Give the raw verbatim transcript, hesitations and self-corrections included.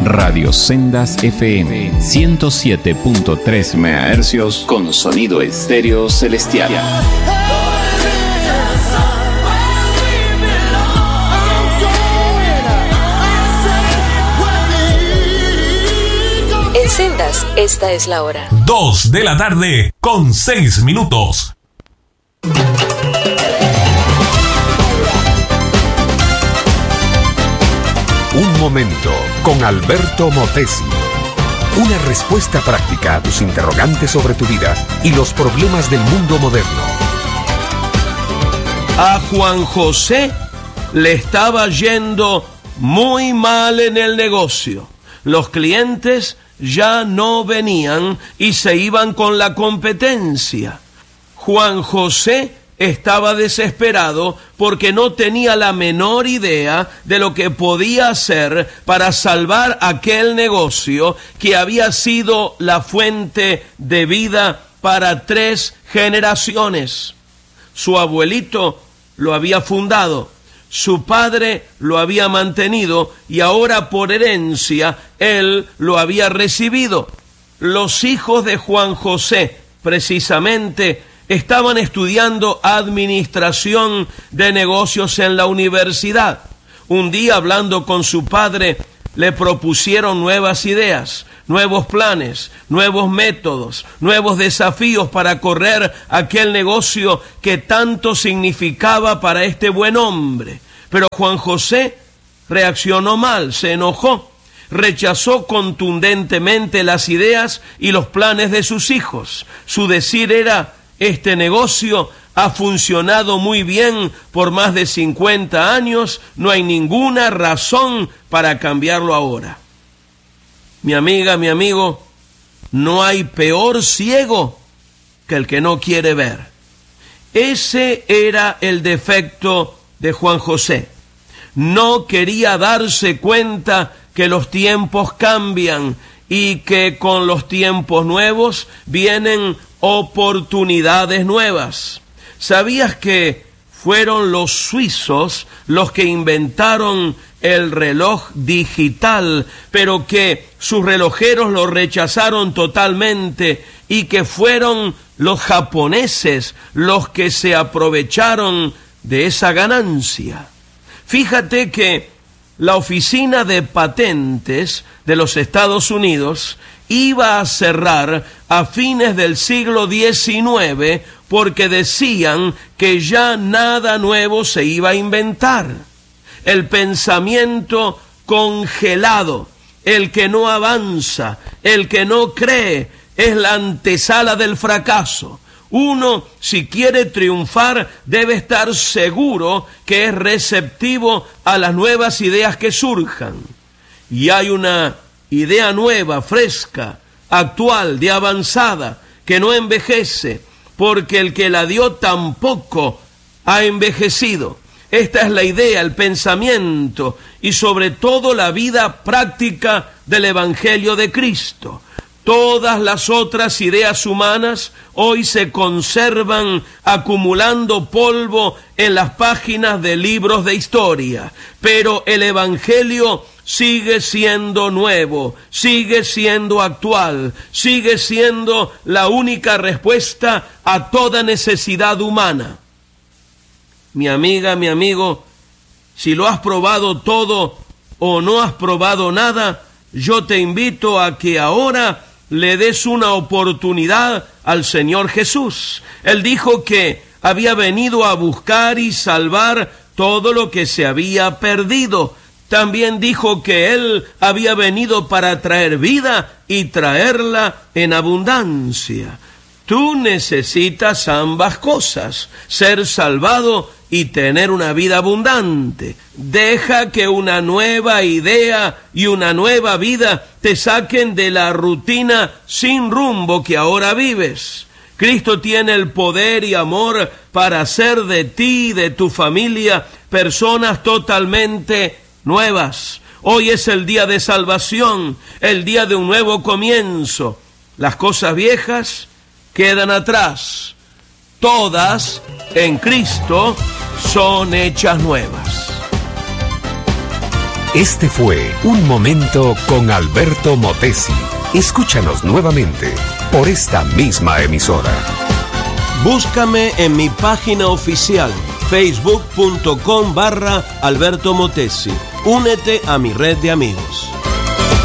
Radio Sendas F M ciento siete punto tres megahercios con sonido estéreo celestial. En Sendas, esta es la hora. Dos de la tarde con seis minutos. Un momento con Alberto Motesi. Una respuesta práctica a tus interrogantes sobre tu vida y los problemas del mundo moderno. A Juan José le estaba yendo muy mal en el negocio. Los clientes ya no venían y se iban con la competencia. Juan José estaba desesperado porque no tenía la menor idea de lo que podía hacer para salvar aquel negocio que había sido la fuente de vida para tres generaciones. Su abuelito lo había fundado, su padre lo había mantenido y ahora por herencia él lo había recibido. Los hijos de Juan José, precisamente, estaban estudiando administración de negocios en la universidad. Un día, hablando con su padre, le propusieron nuevas ideas, nuevos planes, nuevos métodos, nuevos desafíos para correr aquel negocio que tanto significaba para este buen hombre. Pero Juan José reaccionó mal, se enojó, rechazó contundentemente las ideas y los planes de sus hijos. Su decir era: este negocio ha funcionado muy bien por más de cincuenta años, no hay ninguna razón para cambiarlo ahora. Mi amiga, mi amigo, no hay peor ciego que el que no quiere ver. Ese era el defecto de Juan José. No quería darse cuenta que los tiempos cambian y que con los tiempos nuevos vienen oportunidades nuevas. ¿Sabías que fueron los suizos los que inventaron el reloj digital, pero que sus relojeros lo rechazaron totalmente y que fueron los japoneses los que se aprovecharon de esa ganancia? Fíjate que la oficina de patentes de los Estados Unidos iba a cerrar a fines del siglo diecinueve porque decían que ya nada nuevo se iba a inventar. El pensamiento congelado, el que no avanza, el que no cree, es la antesala del fracaso. Uno, si quiere triunfar, debe estar seguro que es receptivo a las nuevas ideas que surjan. Y hay una idea nueva, fresca, actual, de avanzada, que no envejece, porque el que la dio tampoco ha envejecido. Esta es la idea, el pensamiento y sobre todo la vida práctica del Evangelio de Cristo. Todas las otras ideas humanas hoy se conservan acumulando polvo en las páginas de libros de historia, pero el Evangelio sigue siendo nuevo, sigue siendo actual, sigue siendo la única respuesta a toda necesidad humana. Mi amiga, mi amigo, si lo has probado todo o no has probado nada, yo te invito a que ahora le des una oportunidad al Señor Jesús. Él dijo que había venido a buscar y salvar todo lo que se había perdido. También dijo que Él había venido para traer vida y traerla en abundancia. Tú necesitas ambas cosas, ser salvado y tener una vida abundante. Deja que una nueva idea y una nueva vida te saquen de la rutina sin rumbo que ahora vives. Cristo tiene el poder y amor para hacer de ti y de tu familia personas totalmente nuevas. Hoy es el día de salvación, el día de un nuevo comienzo. Las cosas viejas quedan atrás. Todas en Cristo son hechas nuevas. Este fue Un Momento con Alberto Motesi. Escúchanos nuevamente por esta misma emisora. Búscame en mi página oficial, facebook punto com barra Alberto Motesi. Únete a mi red de amigos.